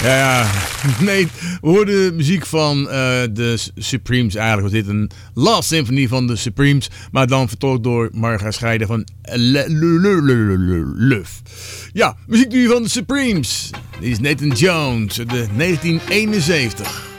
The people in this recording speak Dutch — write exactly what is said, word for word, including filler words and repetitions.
Ja, ja. Nee, we hoorden de muziek van uh, de Supremes. Eigenlijk was dit een Last Symphony van de Supremes. Maar dan vertolkt door Marga Scheiden van Luf. Ja, muziek nu van de Supremes. Dit is Nathan Jones uit de negentien eenenzeventig.